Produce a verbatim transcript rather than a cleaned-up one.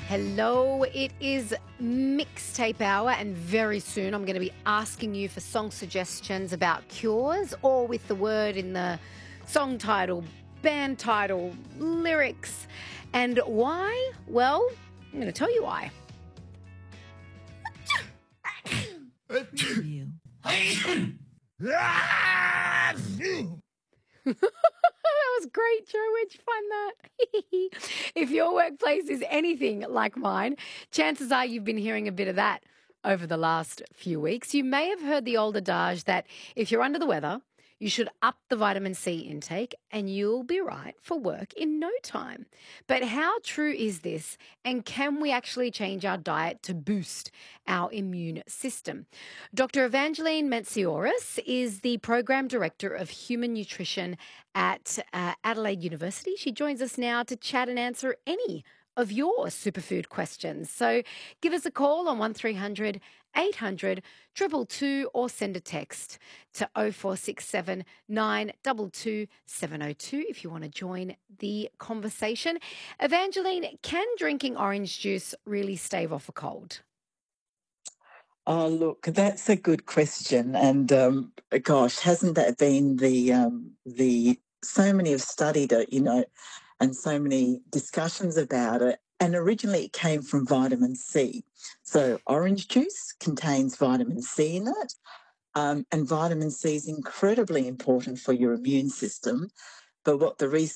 Hello, it is mixtape hour, and very soon I'm going to be asking you for song suggestions about cures or with the word in the song title, band title, lyrics. And why? Well, I'm going to tell you why. Preview. That was great, Joe. Where'd you find that? If your workplace is anything like mine, chances are you've been hearing a bit of that over the last few weeks. You may have heard the old adage that if you're under the weather, you should up the vitamin C intake and you'll be right for work in no time. But how true is this? And can we actually change our diet to boost our immune system? Doctor Evangeline Menciouras is the Program Director of Human Nutrition at uh, Adelaide University. She joins us now to chat and answer any of your superfood questions. So give us a call on one three hundred eight hundred two two two or send a text to oh four six seven nine two two seven oh two if you want to join the conversation. Evangeline, can drinking orange juice really stave off a cold? Oh, look, that's a good question. And um, gosh, hasn't that been the um, the so many have studied it, you know, and so many discussions about it. And originally it came from vitamin C. So orange juice contains vitamin C in it. Um, and vitamin C is incredibly important for your immune system. But what the research